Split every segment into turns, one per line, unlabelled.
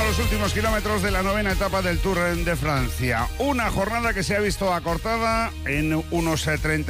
los últimos kilómetros de la 9ª etapa del Tour de Francia. Una jornada que se ha visto acortada en unos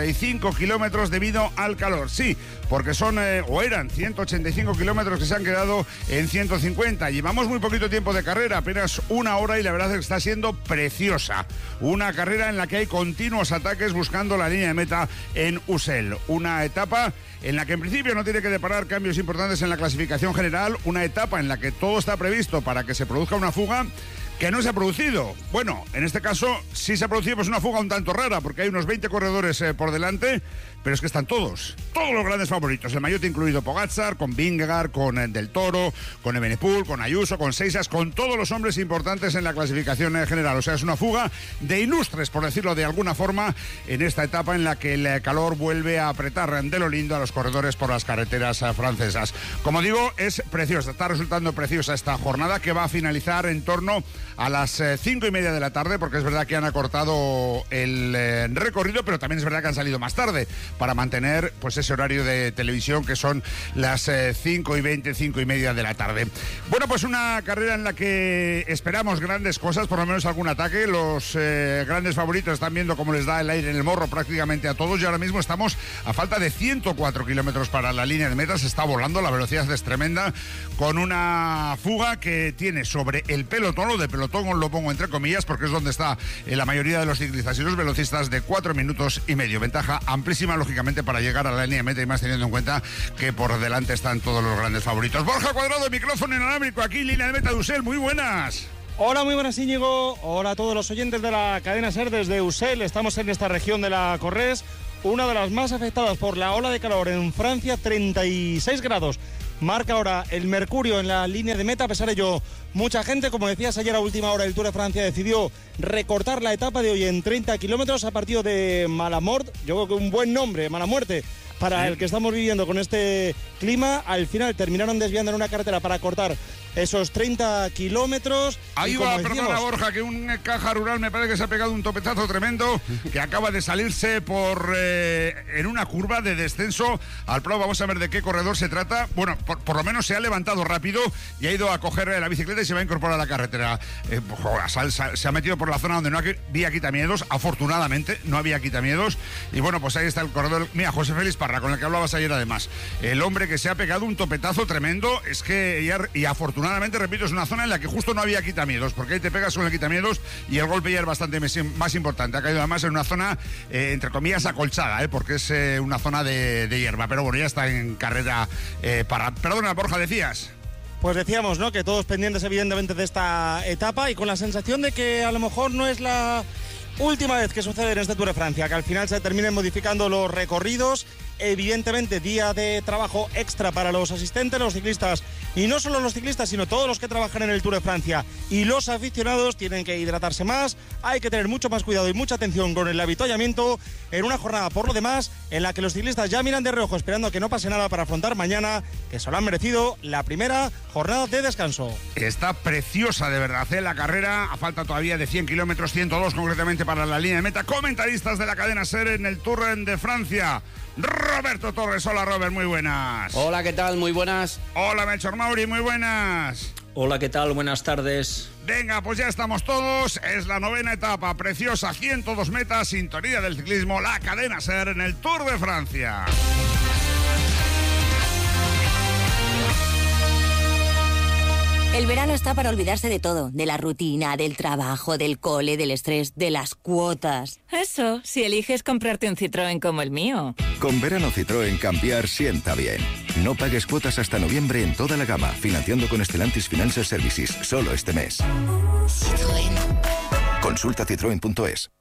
35 kilómetros debido al calor. Sí, porque eran 185 kilómetros que se han quedado en 150. Llevamos muy poquito tiempo de carrera, apenas una hora, y la verdad es que está siendo preciosa. Una carrera en la que hay continuos ataques buscando la línea de meta en Ussel. Una etapa en la que en principio no tiene que deparar cambios importantes en la clasificación general, una etapa en la que todo está previsto para que se produzca una fuga que no se ha producido. Bueno, en este caso sí se ha producido, pues una fuga un tanto rara, porque hay unos 20 corredores por delante, pero es que están todos los grandes favoritos. El maillot incluido Pogačar, con Vingegaard, con Del Toro, con Evenepoel, con Ayuso, con Seixas, con todos los hombres importantes en la clasificación general. O sea, es una fuga de ilustres, por decirlo de alguna forma, en esta etapa en la que el calor vuelve a apretar de lo lindo a los corredores por las carreteras francesas. Como digo, es preciosa, está resultando preciosa esta jornada, que va a finalizar en torno a las 5:30 de la tarde, porque es verdad que han acortado el recorrido, pero también es verdad que han salido más tarde para mantener pues ese horario de televisión, que son las 5:20, 5:30 de la tarde. Bueno, pues una carrera en la que esperamos grandes cosas, por lo menos algún ataque. Los grandes favoritos están viendo cómo les da el aire en el morro prácticamente a todos, y ahora mismo estamos a falta de 104 kilómetros para la línea de meta. Se está volando, la velocidad es tremenda, con una fuga que tiene sobre el pelotón, lo de pelotón lo pongo entre comillas porque es donde está la mayoría de los ciclistas y los velocistas, de 4 minutos y medio. Ventaja amplísima, lógicamente, para llegar a la línea de meta, y más teniendo en cuenta que por delante están todos los grandes favoritos. Borja Cuadrado, micrófono inalámbrico, aquí, línea de meta de Ussel. Muy buenas.
Hola, muy buenas, Íñigo. Hola a todos los oyentes de la cadena SER desde Ussel. Estamos en esta región de la Corrèze, una de las más afectadas por la ola de calor en Francia. 36 grados marca ahora el mercurio en la línea de meta. A pesar de ello, mucha gente, como decías ayer a última hora, el Tour de Francia decidió recortar la etapa de hoy en 30 kilómetros a partir de Malamort. Yo creo que un buen nombre, Mala Muerte, para el que estamos viviendo con este clima. Al final terminaron desviando en una carretera para cortar esos 30 kilómetros.
Ahí va, perdona, Borja, que un caja rural me parece que se ha pegado un topetazo tremendo, que acaba de salirse en una curva de descenso al Prado. Vamos a ver de qué corredor se trata. Bueno, por lo menos se ha levantado rápido y ha ido a coger la bicicleta y se va a incorporar a la carretera. Se ha metido por la zona donde no había quitamiedos. Afortunadamente no había quitamiedos. Y bueno, pues ahí está el corredor. Mira, José Félix Parra, con el que hablabas ayer además. El hombre que se ha pegado un topetazo tremendo. Es que, y afortunadamente, repito, es una zona en la que justo no había quitamiedos, porque ahí te pegas con el quitamiedos y el golpe ya es bastante más importante. Ha caído además en una zona, entre comillas, acolchada, porque es una zona de hierba. Pero bueno, ya está en carrera para... Perdona, Borja, decías...
Pues decíamos, ¿no?, que todos pendientes evidentemente de esta etapa, y con la sensación de que a lo mejor no es la última vez que sucede en este Tour de Francia, que al final se terminen modificando los recorridos. Evidentemente, día de trabajo extra para los asistentes, los ciclistas, y no solo los ciclistas, sino todos los que trabajan en el Tour de Francia. Y los aficionados tienen que hidratarse más, hay que tener mucho más cuidado y mucha atención con el avituallamiento, en una jornada, por lo demás, en la que los ciclistas ya miran de reojo esperando a que no pase nada para afrontar mañana, que se lo han merecido, la primera jornada de descanso.
Está preciosa de verdad, la carrera, a falta todavía de 100 kilómetros, 102 concretamente para la línea de meta. Comentaristas de la cadena SER en el Tour de Francia. Roberto Torres, hola Robert, muy buenas.
Hola, ¿qué tal? Muy buenas.
Hola Melchor Mauri, muy buenas.
Hola, ¿qué tal? Buenas tardes.
Venga, pues ya estamos todos, es la 9ª etapa, preciosa, 102 metas, sintonía del ciclismo, la cadena SER en el Tour de Francia.
El verano está para olvidarse de todo, de la rutina, del trabajo, del cole, del estrés, de las cuotas.
Eso, si eliges comprarte un Citroën como el mío.
Con verano Citroën cambiar sienta bien. No pagues cuotas hasta noviembre en toda la gama, financiando con Stellantis Financial Services, solo este mes. Citroën. Consulta citroen.es.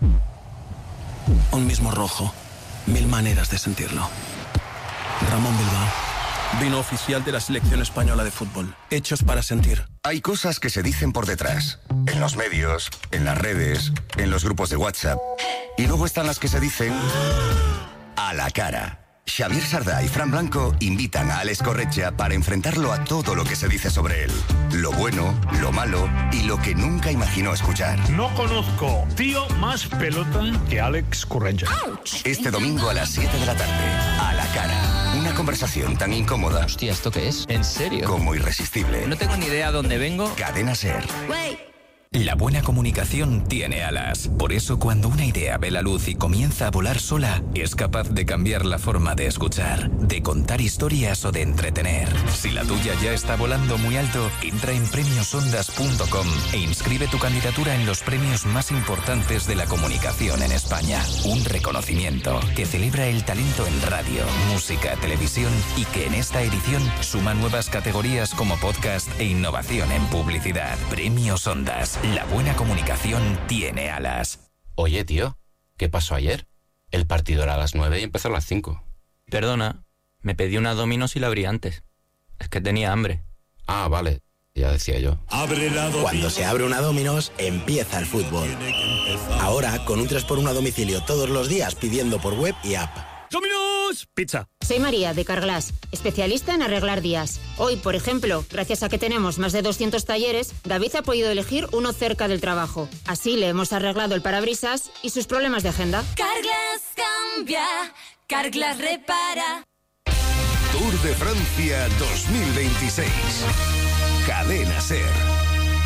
Un mismo rojo, 1000 maneras de sentirlo. Ramón Bilbao. Vino oficial de la selección española de fútbol. Hechos para sentir.
Hay cosas que se dicen por detrás. En los medios, en las redes, en los grupos de WhatsApp. Y luego están las que se dicen a la cara. Xavier Sardá y Fran Blanco invitan a Alex Corretja para enfrentarlo a todo lo que se dice sobre él. Lo bueno, lo malo y lo que nunca imaginó escuchar.
No conozco tío más pelota que Alex Corretja.
Este domingo a las 7 de la tarde. A la cara. Una conversación tan incómoda.
Hostia, ¿esto qué es? ¿En serio?
Como irresistible.
No tengo ni idea a dónde vengo.
Cadena SER.
La buena comunicación tiene alas. Por eso, cuando una idea ve la luz y comienza a volar sola, es capaz de cambiar la forma de escuchar, de contar historias o de entretener. Si la tuya ya está volando muy alto, entra en premiosondas.com e inscribe tu candidatura en los premios más importantes de la comunicación en España. Un reconocimiento que celebra el talento en radio, música, televisión y que en esta edición suma nuevas categorías como podcast e innovación en publicidad. Premios Ondas. La buena comunicación tiene alas.
Oye, tío, ¿qué pasó ayer? El partido era a las 9 y empezó a las 5.
Perdona, me pedí una Domino's y la abrí antes. Es que tenía hambre.
Ah, vale, ya decía yo.
Cuando se abre una Domino's, empieza el fútbol. Ahora, con un 3x1 a domicilio todos los días pidiendo por web y app.
¡Domino's! Pizza.
Soy María, de Carglass, especialista en arreglar días. Hoy, por ejemplo, gracias a que tenemos más de 200 talleres, David ha podido elegir uno cerca del trabajo. Así le hemos arreglado el parabrisas y sus problemas de agenda.
Carglass cambia, Carglass repara.
Tour de Francia 2026. Cadena SER.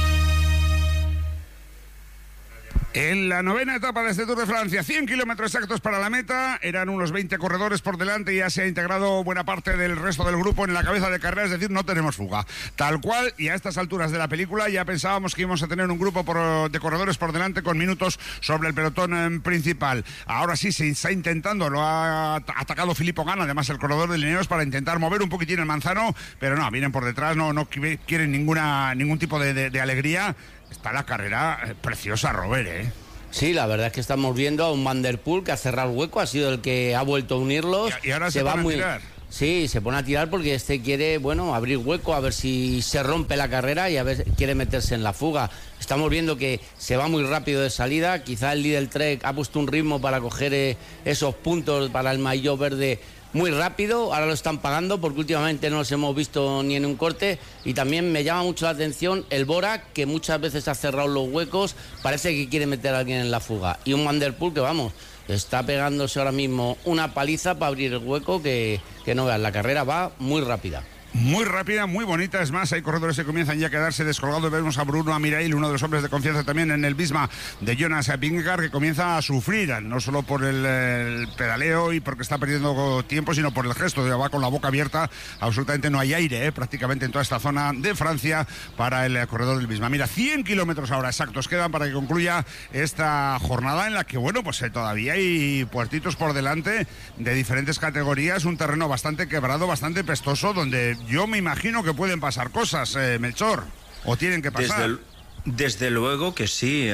En la novena etapa de este Tour de Francia, 100 kilómetros exactos para la meta, eran unos 20 corredores por delante y ya se ha integrado buena parte del resto del grupo en la cabeza de carrera, es decir, no tenemos fuga. Tal cual, y a estas alturas de la película ya pensábamos que íbamos a tener un grupo de corredores por delante con minutos sobre el pelotón principal. Ahora sí se está intentando, lo ha atacado Filippo Ganna, además el corredor de Lineos, para intentar mover un poquitín el manzano, pero no, vienen por detrás, no quieren ningún tipo de alegría. Está la carrera preciosa, Robert, ¿eh?
Sí, la verdad es que estamos viendo a un Van der Poel que ha cerrado el hueco, ha sido el que ha vuelto a unirlos.
Y ahora se va a tirar.
Sí, se pone a tirar porque quiere, abrir hueco, a ver si se rompe la carrera y a ver quiere meterse en la fuga. Estamos viendo que se va muy rápido de salida, quizá el líder Trek ha puesto un ritmo para coger esos puntos para el maillot verde muy rápido, ahora lo están pagando porque últimamente no los hemos visto ni en un corte. Y también me llama mucho la atención el Bora, que muchas veces ha cerrado los huecos, parece que quiere meter a alguien en la fuga. Y un Van der Poel que está pegándose ahora mismo una paliza para abrir el hueco que no veas, la carrera va muy rápida.
Muy rápida, muy bonita, es más, hay corredores que comienzan ya a quedarse descolgados. Vemos a Bruno Amirail, uno de los hombres de confianza también en el Visma de Jonas Vingegaard, que comienza a sufrir, no solo por el pedaleo y porque está perdiendo tiempo, sino por el gesto, va con la boca abierta, absolutamente no hay aire, prácticamente en toda esta zona de Francia para el corredor del Visma. Mira, 100 kilómetros ahora exactos quedan para que concluya esta jornada en la que, todavía hay puertitos por delante de diferentes categorías, un terreno bastante quebrado, bastante pestoso, donde yo me imagino que pueden pasar cosas, Melchor, o tienen que pasar.
Desde luego que sí.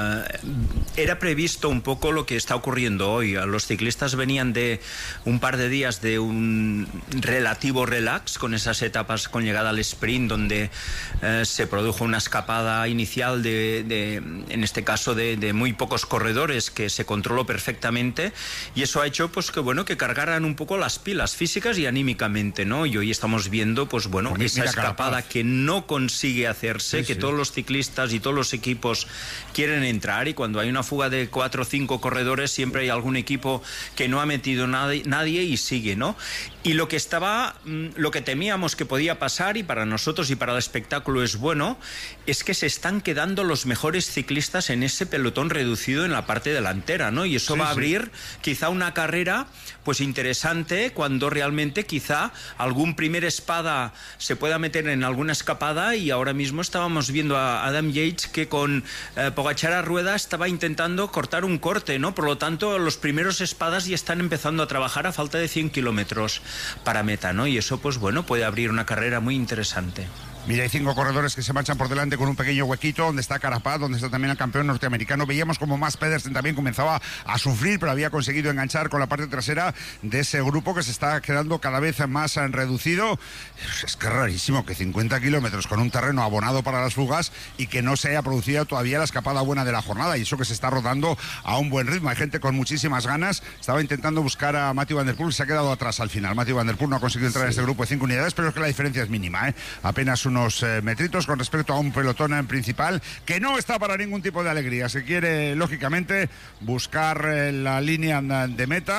Era previsto un poco lo que está ocurriendo hoy. Los ciclistas venían de un par de días de un relativo relax con esas etapas con llegada al sprint, donde se produjo una escapada inicial en este caso de muy pocos corredores, que se controló perfectamente, y eso ha hecho que cargaran un poco las pilas físicas y anímicamente, ¿no? Y hoy estamos viendo esa escapada que no consigue hacerse, que todos los ciclistas y todos los equipos quieren entrar, y cuando hay una fuga de 4 o 5 corredores siempre hay algún equipo que no ha metido nadie y sigue, ¿no? Y lo que temíamos que podía pasar, y para nosotros y para el espectáculo es bueno, es que se están quedando los mejores ciclistas en ese pelotón reducido en la parte delantera, ¿no? Y eso va a abrir quizá una carrera interesante, cuando realmente quizá algún primer espada se pueda meter en alguna escapada. Y ahora mismo estábamos viendo a Adam Yates que con Pogačar a rueda estaba intentando cortar un corte, ¿no? Por lo tanto, los primeros espadas ya están empezando a trabajar a falta de 100 kilómetros para meta, ¿no? Y eso puede abrir una carrera muy interesante.
Mira, hay 5 corredores que se marchan por delante con un pequeño huequito, donde está Carapaz, donde está también el campeón norteamericano. Veíamos como Mads Pedersen también comenzaba a sufrir, pero había conseguido enganchar con la parte trasera de ese grupo que se está quedando cada vez más reducido. Es que es rarísimo que 50 kilómetros con un terreno abonado para las fugas y que no se haya producido todavía la escapada buena de la jornada, y eso que se está rodando a un buen ritmo. Hay gente con muchísimas ganas. Estaba intentando buscar a Mathieu Van der Poel, se ha quedado atrás al final. Mathieu Van der Poel no ha conseguido entrar en este grupo de 5 unidades, pero es que la diferencia es mínima, apenas unos metritos con respecto a un pelotón principal que no está para ningún tipo de alegría. Se quiere, lógicamente, buscar la línea de meta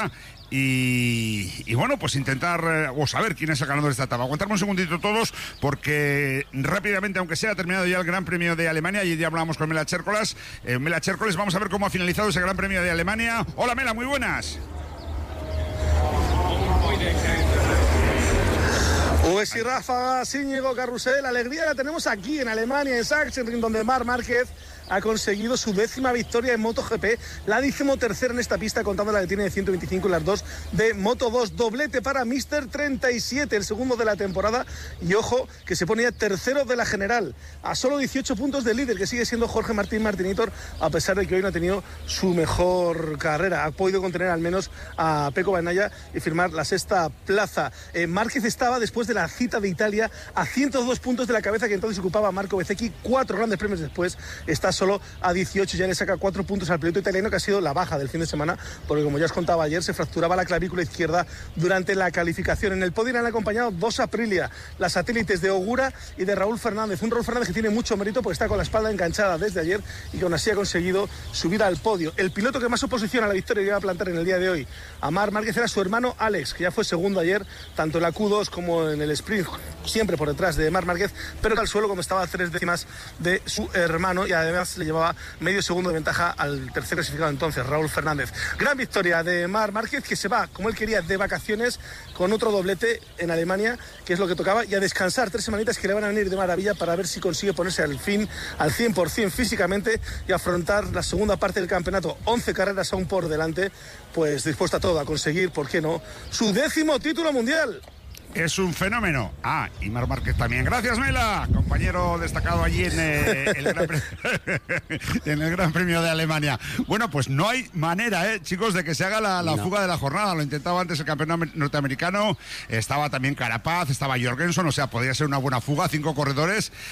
y bueno, pues intentar o saber quién es el ganador de esta etapa. Aguantarme un segundito todos, porque rápidamente, aunque sea, ha terminado ya el Gran Premio de Alemania. Ayer ya hablábamos con Mela Chércoles. Mela Chércoles, vamos a ver cómo ha finalizado ese Gran Premio de Alemania. Hola Mela, muy buenas.
Pues sí, Rafa, Íñigo, Carrusel, la alegría la tenemos aquí en Alemania, en Sachsenring, donde Marc Márquez ha conseguido su 10ª victoria en MotoGP, la 13ª en esta pista, contando la que tiene de 125 en las dos de Moto2. Doblete para Mr. 37, el segundo de la temporada, y ojo, que se ponía tercero de la general, a solo 18 puntos del líder, que sigue siendo Jorge Martín Martinitor, a pesar de que hoy no ha tenido su mejor carrera. Ha podido contener al menos a Pecco Bagnaia y firmar la 6ª plaza. Márquez estaba, después de la cita de Italia, a 102 puntos de la cabeza que entonces ocupaba Marco Bezzecchi. 4 grandes premios después está solo a 18, ya le saca 4 puntos al piloto italiano, que ha sido la baja del fin de semana, porque como ya os contaba ayer, se fracturaba la clavícula izquierda durante la calificación. En el podio han acompañado 2 Aprilia, las satélites de Ogura y de Raúl Fernández. Un Raúl Fernández que tiene mucho mérito porque está con la espalda enganchada desde ayer y que aún así ha conseguido subir al podio. El piloto que más oposición a la victoria iba a plantar en el día de hoy a Marc Márquez era su hermano Alex, que ya fue segundo ayer, tanto en la Q2 como en el sprint, siempre por detrás de Marc Márquez, pero al suelo, como estaba a 3 décimas de su hermano, y además le llevaba medio segundo de ventaja al tercer clasificado entonces, Raúl Fernández. Gran victoria de Marc Márquez, que se va, como él quería, de vacaciones con otro doblete en Alemania, que es lo que tocaba, y a descansar 3 semanitas que le van a venir de maravilla para ver si consigue ponerse al 100% físicamente y afrontar la segunda parte del campeonato. 11 carreras aún por delante, pues dispuesto a todo, a conseguir, ¿por qué no?, su 10º título mundial.
Es un fenómeno. Y Marc Márquez también. Gracias, Mela, compañero destacado allí en el Gran Premio de Alemania. Bueno, pues no hay manera, chicos, de que se haga la fuga de la jornada. Lo intentaba antes el campeón norteamericano. Estaba también Carapaz, estaba Jorgensen. O sea, podría ser una buena fuga. 5 corredores.